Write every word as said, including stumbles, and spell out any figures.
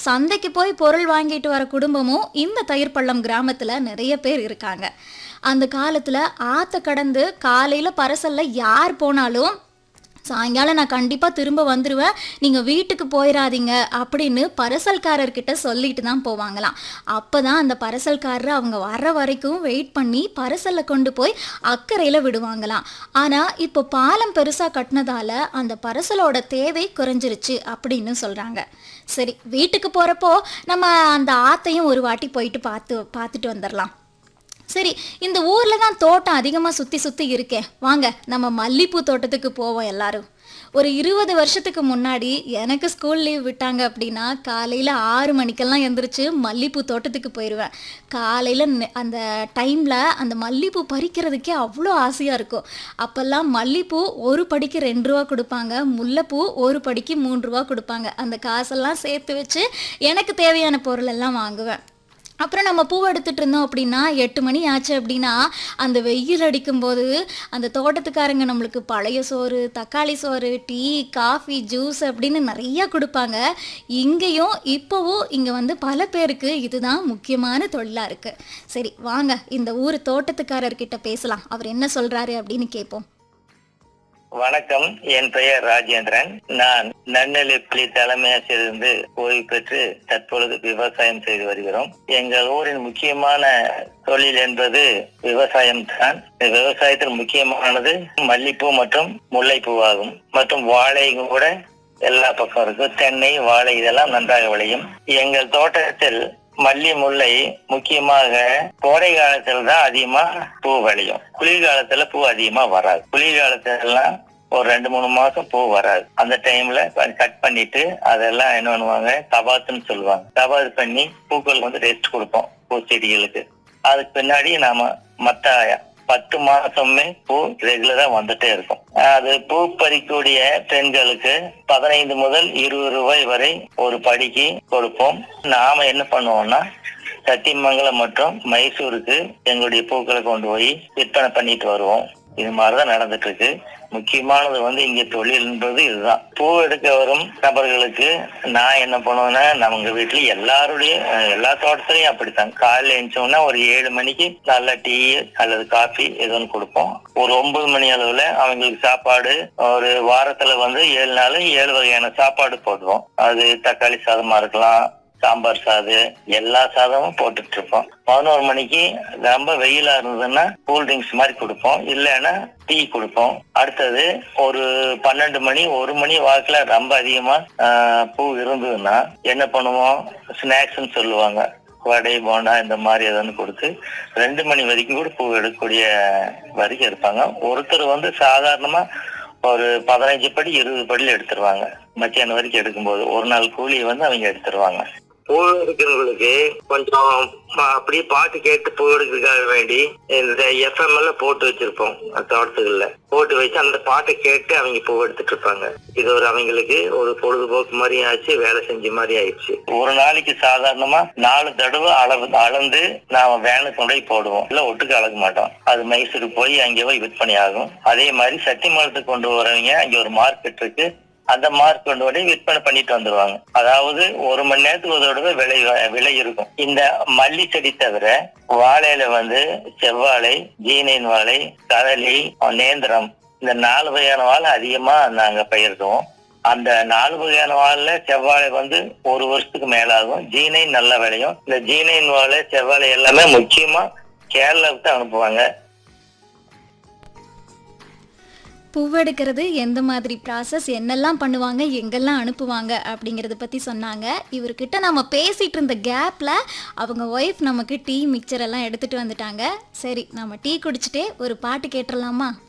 சந்தைக்கு போய் பொருள் வாங்கிட்டு வர குடும்பமும் இந்த தயிர்பள்ளம் கிராமத்துல நிறைய பேர் இருக்காங்க. அந்த காலத்துல ஆத்த கடந்து காலையில பரசல்ல யார் போனாலும் சாயங்காலம் நான் கண்டிப்பாக திரும்ப வந்துடுவேன், நீங்கள் வீட்டுக்கு போயிடாதீங்க அப்படின்னு பரசல்காரர்கிட்ட சொல்லிட்டு தான் போவாங்களாம். அப்போ தான் அந்த பரசல்காரர் அவங்க வர வரைக்கும் வெயிட் பண்ணி பரசலை கொண்டு போய் அக்கறையில் விடுவாங்களாம். ஆனால் இப்போ பாலம் பெருசாக கட்டினதால அந்த பரசலோட தேவை குறைஞ்சிருச்சு அப்படின்னு சொல்கிறாங்க. சரி, வீட்டுக்கு போகிறப்போ நம்ம அந்த ஆத்தையும் ஒரு வாட்டி போயிட்டு பார்த்து பார்த்துட்டு வந்துடலாம். சரி, இந்த ஊரில் தான் தோட்டம் அதிகமாக சுற்றி சுற்றி இருக்கே, வாங்க நம்ம மல்லிப்பூ தோட்டத்துக்கு போவோம் எல்லாரும். ஒரு இருபது வருஷத்துக்கு முன்னாடி எனக்கு ஸ்கூல் லீவ் விட்டாங்க அப்படின்னா காலையில் ஆறு மணிக்கெல்லாம் எழுந்திரிச்சு மல்லிப்பூ தோட்டத்துக்கு போயிடுவேன். காலையில் அந்த டைமில் அந்த மல்லிப்பூ பறிக்கிறதுக்கே அவ்வளோ ஆசையாக இருக்கும். அப்போல்லாம் மல்லிப்பூ ஒரு படிக்கு ரெண்டு ரூபா கொடுப்பாங்க, முல்லைப்பூ ஒரு படிக்கு மூன்று ரூபா கொடுப்பாங்க. அந்த காசெல்லாம் சேர்த்து வச்சு எனக்கு தேவையான பொருள் எல்லாம் வாங்குவேன். அப்புறம் நம்ம பூ எடுத்துகிட்டு இருந்தோம் அப்படின்னா எட்டு மணி ஆச்சு அப்படின்னா அந்த வெயில் அடிக்கும்போது அந்த தோட்டத்துக்காரங்க நம்மளுக்கு பழைய சோறு, தக்காளி சோறு, டீ, காஃபி, ஜூஸ் அப்படின்னு நிறையா கொடுப்பாங்க. இங்கேயும் இப்போவும் இங்கே வந்து பல பேருக்கு இதுதான் முக்கியமான தொழிலாக இருக்குது. சரி, வாங்க இந்த ஊர் தோட்டத்துக்காரர்கிட்ட பேசலாம், அவர் என்ன சொல்கிறாரு அப்படின்னு கேட்போம். வணக்கம், என் பெயர் ராஜேந்திரன். நான் நன்னெல்லிப்பள்ளி தலைமை ஆசிரியரிலிருந்து ஓய்வு பெற்று தற்பொழுது விவசாயம் செய்து வருகிறோம். எங்கள் ஊரின் முக்கியமான தொழில் என்பது விவசாயம் தான். விவசாயத்தில் முக்கியமானது மல்லிப்பூ மற்றும் முல்லைப்பூ ஆகும். மற்றும் வாழை கூட எல்லா பக்கம் இருக்கு. தென்னை, வாழை இதெல்லாம் நன்றாக விளையும். எங்கள் தோட்டத்தில் மல்லி, முல்லை முக்கியமாக கோடை காலத்துல தான் அதிகமா பூ விளையும். குளிர்காலத்துல பூ அதிகமா வராது. குளிர்காலத்துலாம் ஒரு ரெண்டு மூணு மாசம் பூ வராது. அந்த டைம்ல கட் பண்ணிட்டு அதெல்லாம் என்ன பண்ணுவாங்க, தபாத்துன்னு சொல்லுவாங்க. தபாத்து பண்ணி பூக்களுக்கு வந்து ரெஸ்ட் கொடுப்போம் பூச்செடிகளுக்கு. அதுக்கு பின்னாடி நாம மத்த பத்து மாசமே பூ ரெகுலரா வந்துட்டே இருக்கும். அது பூ பறிக்கூடிய பெண்களுக்கு பதினைந்து முதல் இருபது ரூபாய் வரை ஒரு படிக்கு கொடுப்போம். நாம என்ன பண்ணுவோம்னா சத்தியமங்கலம் மற்றும் மைசூருக்கு எங்களுடைய பூக்களை கொண்டு போய் விற்பனை பண்ணிட்டு வருவோம். இது மாதிரிதான் நடந்துட்டு இருக்கு. முக்கியமானது வந்து இங்க தொழில்ன்றது இதுதான். பூ எடுக்க வரும் நபர்களுக்கு நான் என்ன பண்ணுவேன்னா, நம்ம வீட்டுல எல்லாருடைய எல்லா தோட்டத்திலையும் அப்படித்தான். காலையில எழுந்தோம்னா ஒரு ஏழு மணிக்கு நல்ல டீ அல்லது காஃபி எதுவும் கொடுப்போம். ஒரு ஒன்பது மணி அளவுல அவங்களுக்கு சாப்பாடு, ஒரு வாரத்துல வந்து ஏழு நாள் ஏழு வகையான சாப்பாடு போடுவோம். அது தக்காளி சாதமா இருக்கலாம், சாம்பார் சாதம், எல்லா சாதமும் போட்டுட்டு இருப்போம். பதினோரு மணிக்கு ரொம்ப வெயிலா இருந்ததுன்னா கூல் ட்ரிங்க்ஸ் மாதிரி கொடுப்போம், இல்லைன்னா டீ கொடுப்போம். அடுத்தது ஒரு பன்னெண்டு மணி ஒரு மணி வாக்குல ரொம்ப அதிகமா பூ இருந்ததுன்னா என்ன பண்ணுவோம், ஸ்நாக்ஸ்ன்னு சொல்லுவாங்க, வடை, போண்டா இந்த மாதிரி எதாவது கொடுத்து ரெண்டு மணி வரைக்கும் கூட பூ எடுக்கக்கூடிய வரைக்கும் இருப்பாங்க. ஒருத்தர் வந்து சாதாரணமா ஒரு பதினஞ்சு படி இருபது படியில எடுத்துருவாங்க. மத்தியானம் வரைக்கும் எடுக்கும்போது ஒரு நாள் கூலி வந்து அவங்க எடுத்துருவாங்க. பூ எடுக்கிறவங்களுக்கு கொஞ்சம் அப்படியே பாட்டு கேட்டு பூ எடுக்கிறதுக்காக வேண்டி இந்த எஃப்எம் எல்லாம் போட்டு வச்சிருப்போம் தோட்டத்துக்குள்ள. போட்டு வச்சு அந்த பாட்டை கேட்டு அவங்க பூ எடுத்துட்டு இருப்பாங்க. இது ஒரு அவங்களுக்கு ஒரு பொழுதுபோக்கு மாதிரி ஆச்சு, வேலை செஞ்ச மாதிரி ஆயிடுச்சு. ஒரு நாளைக்கு சாதாரணமா நாலு தடவை அளவு அளந்து நாம வேனுக்கு கொண்டு போய் போடுவோம். இல்ல ஒட்டுக்கு அளக்க மாட்டோம். அது மைசூருக்கு போய் அங்கே போய் விற்பனை ஆகும். அதே மாதிரி சத்தியமங்கலத்துக்கு கொண்டு வரவங்க அங்கே ஒரு மார்க்கெட் இருக்கு, அந்த மார்க் கொண்டு போய் விற்பனை பண்ணிட்டு வந்துருவாங்க. அதாவது ஒரு மணி நேரத்துக்கு ஒரு தடவை விலை விலை இருக்கும். இந்த மல்லி செடி தவிர வாழையில வந்து செவ்வாழை, ஜீனின் வாழை, கதலி, நேந்திரம் இந்த நாலு வகையான வாழை அதிகமா நாங்க பயிரிடுவோம். அந்த நாலு வகையான வாழைல செவ்வாழை வந்து ஒரு வருஷத்துக்கு மேலாகும். ஜீனை நல்ல விளையும். இந்த ஜீனின் வாழை, செவ்வாழை எல்லாமே முக்கியமா கேரளாவுக்கு தான் அனுப்புவாங்க. பூவெடுக்கிறது எந்த மாதிரி ப்ராசஸ், என்னெல்லாம் பண்ணுவாங்க, எங்கெல்லாம் அனுப்புவாங்க அப்படிங்கிறத பற்றி சொன்னாங்க. இவர்கிட்ட நம்ம பேசிகிட்டு இருந்த கேப்பில் அவங்க ஒய்ஃப் நமக்கு டீ மிக்சர் எல்லாம் எடுத்துகிட்டு வந்துட்டாங்க. சரி, நம்ம டீ குடிச்சிட்டே ஒரு பாட்டு கேட்டுடலாமா?